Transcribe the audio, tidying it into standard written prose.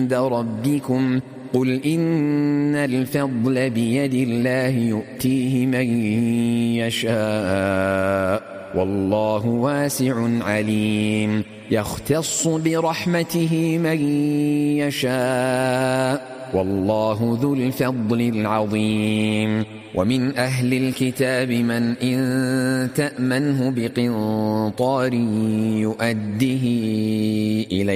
عند ربكم قل إن الفضل بيد الله يؤتيه من يشاء والله واسع عليم يختص برحمته من يشاء والله ذو الفضل العظيم ومن أهل الكتاب من إن تأمنه بقنطار يؤده إليك